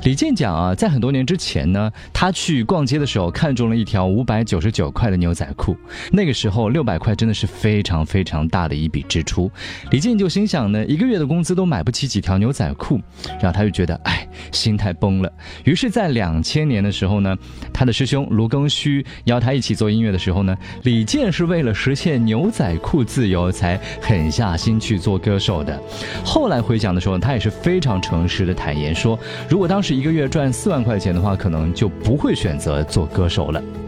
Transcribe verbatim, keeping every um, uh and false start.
李健讲啊，在很多年之前呢，他去逛街的时候看中了一条五百九十九块的牛仔裤，那个时候六百块真的是非常非常大的一笔支出。李健就心想呢，一个月的工资都买不起几条牛仔裤，然后他就觉得哎，心态崩了。于是在两千年的时候呢，他的师兄卢庚戌邀他一起做音乐的时候呢，李健是为了实现牛仔裤自由才狠下心去做歌手的。后来回想的时候，他也是非常诚实的坦言说，如果当时一个月赚四万块钱的话，可能就不会选择做歌手了。